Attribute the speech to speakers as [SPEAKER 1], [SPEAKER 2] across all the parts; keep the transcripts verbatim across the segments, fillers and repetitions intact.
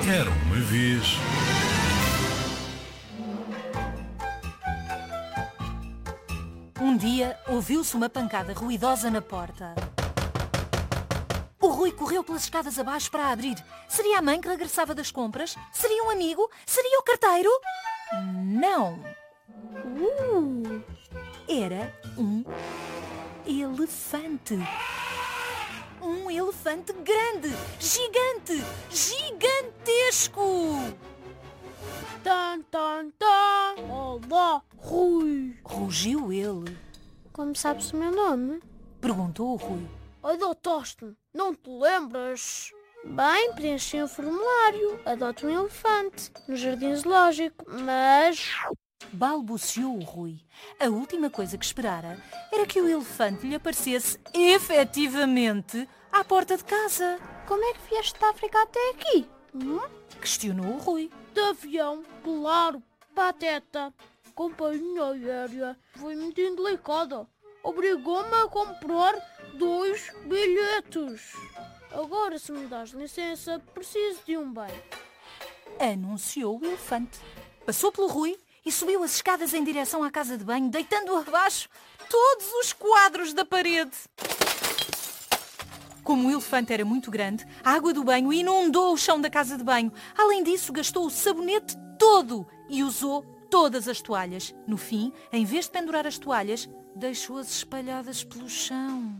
[SPEAKER 1] Era uma vez.
[SPEAKER 2] Um dia, ouviu-se uma pancada ruidosa na porta. O Rui correu pelas escadas abaixo para abrir. Seria a mãe que regressava das compras? Seria um amigo? Seria o carteiro? Não.
[SPEAKER 3] Uh,
[SPEAKER 2] Era um elefante. Um elefante grande, gigante, gigantesco.
[SPEAKER 3] tan, tan, tan. Olá, Rui.
[SPEAKER 2] Rugiu ele.
[SPEAKER 3] Como sabes o meu nome?
[SPEAKER 2] Perguntou o Rui.
[SPEAKER 3] Adotaste-me, não te lembras? Bem, preenchi um formulário. Adoto um elefante no jardim zoológico, mas...
[SPEAKER 2] Balbuciou o Rui. A última coisa que esperara era que o elefante lhe aparecesse efetivamente à porta de casa.
[SPEAKER 3] Como é que vieste da África até aqui? Hum?
[SPEAKER 2] Questionou o Rui.
[SPEAKER 3] De avião, claro. Pateta. Companhia aérea. Foi muito indelicada. Obrigou-me a comprar dois bilhetes. Agora, se me dás licença, preciso de um bem.
[SPEAKER 2] Anunciou o elefante. Passou pelo Rui e subiu as escadas em direção à casa de banho, deitando abaixo todos os quadros da parede. Como o elefante era muito grande, a água do banho inundou o chão da casa de banho. Além disso, gastou o sabonete todo e usou todas as toalhas. No fim, em vez de pendurar as toalhas, deixou-as espalhadas pelo chão.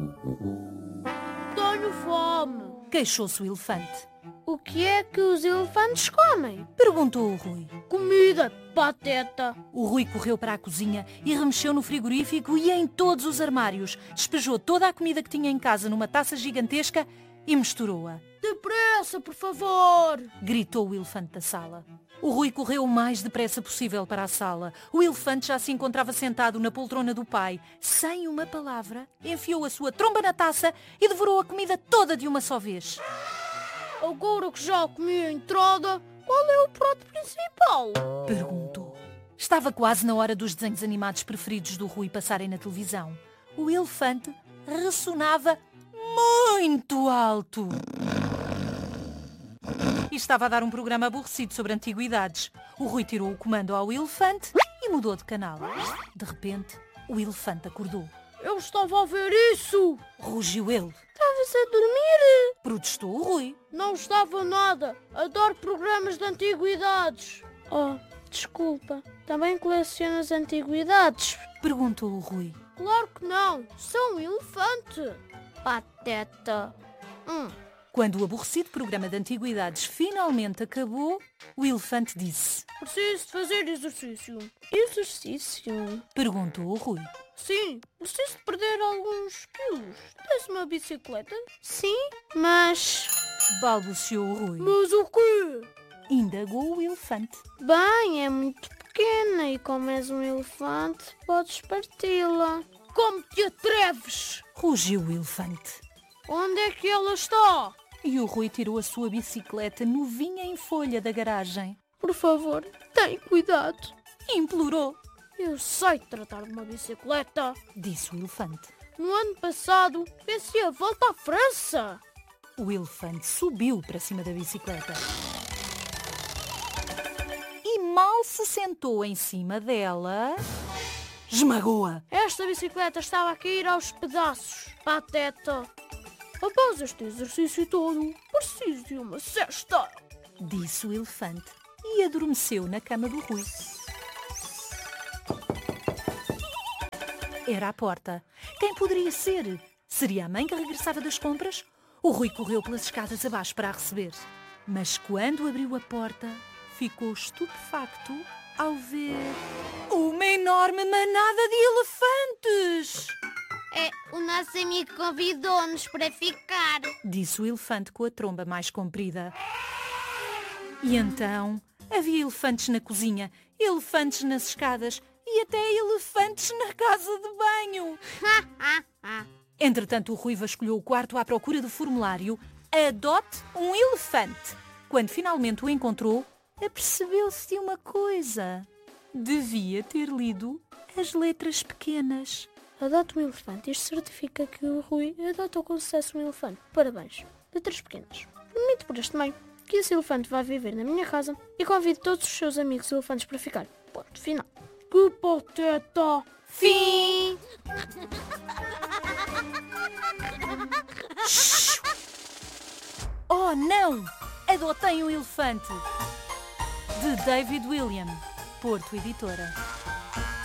[SPEAKER 3] Tenho fome.
[SPEAKER 2] Queixou-se o elefante.
[SPEAKER 3] O que é que os elefantes comem?
[SPEAKER 2] Perguntou o Rui.
[SPEAKER 3] Comida, pateta.
[SPEAKER 2] O Rui correu para a cozinha e remexeu no frigorífico e em todos os armários. Despejou toda a comida que tinha em casa numa taça gigantesca e misturou-a.
[SPEAKER 3] Depressa, por favor.
[SPEAKER 2] Gritou o elefante da sala. O Rui correu o mais depressa possível para a sala. O elefante já se encontrava sentado na poltrona do pai. Sem uma palavra, enfiou a sua tromba na taça e devorou a comida toda de uma só vez.
[SPEAKER 3] Agora que já comi a entrada, qual é o prato principal?
[SPEAKER 2] Perguntou. Estava quase na hora dos desenhos animados preferidos do Rui passarem na televisão. O elefante ressonava muito alto. E estava a dar um programa aborrecido sobre antiguidades. O Rui tirou o comando ao elefante e mudou de canal. De repente, o elefante acordou.
[SPEAKER 3] Eu estava a ver isso.
[SPEAKER 2] Rugiu ele.
[SPEAKER 3] Estavas a dormir?
[SPEAKER 2] Protestou o Rui.
[SPEAKER 3] Não estava nada. Adoro programas de antiguidades. Oh, desculpa. Também colecionas antiguidades?
[SPEAKER 2] Perguntou o Rui.
[SPEAKER 3] Claro que não. Sou um elefante. Pateta. Hum.
[SPEAKER 2] Quando o aborrecido programa de antiguidades finalmente acabou, o elefante disse.
[SPEAKER 3] Preciso de fazer exercício. Exercício?
[SPEAKER 2] Perguntou o Rui.
[SPEAKER 3] Sim, preciso de perder alguns quilos. Tens uma bicicleta? Sim, mas...
[SPEAKER 2] Balbuciou o Rui.
[SPEAKER 3] Mas o quê?
[SPEAKER 2] Indagou o elefante.
[SPEAKER 3] Bem, é muito pequena e como és um elefante, podes parti-la. Como te atreves?
[SPEAKER 2] Rugiu o elefante.
[SPEAKER 3] Onde é que ela está?
[SPEAKER 2] E o Rui tirou a sua bicicleta novinha em folha da garagem.
[SPEAKER 3] Por favor, tem cuidado.
[SPEAKER 2] Implorou.
[SPEAKER 3] Eu sei tratar de uma bicicleta.
[SPEAKER 2] Disse o elefante.
[SPEAKER 3] No ano passado, venci a volta à França.
[SPEAKER 2] O elefante subiu para cima da bicicleta. E mal se sentou em cima dela, esmagou-a.
[SPEAKER 3] Esta bicicleta estava a cair aos pedaços. Pateta. Após este exercício todo, preciso de uma cesta.
[SPEAKER 2] Disse o elefante e adormeceu na cama do Rui. Era a porta. Quem poderia ser? Seria a mãe que regressava das compras? O Rui correu pelas escadas abaixo para a receber. Mas quando abriu a porta, ficou estupefacto ao ver uma enorme manada de elefantes.
[SPEAKER 4] É, o nosso amigo convidou-nos para ficar.
[SPEAKER 2] Disse o elefante com a tromba mais comprida. E então havia elefantes na cozinha, elefantes nas escadas e até elefantes na casa de banho. Entretanto, o Rui vasculhou o quarto à procura do formulário Adote um elefante. Quando finalmente o encontrou, apercebeu-se de uma coisa. Devia ter lido as letras pequenas.
[SPEAKER 3] Adoto um elefante. Isto certifica que o Rui adotou com sucesso um elefante. Parabéns. Letras pequenas. Bonito por este meio. que esse elefante vai viver na minha casa e convido todos os seus amigos elefantes para ficar. Ponto final. Que pateta!
[SPEAKER 4] Fim!
[SPEAKER 2] Oh, não! Adotei um elefante! De David William, Porto Editora.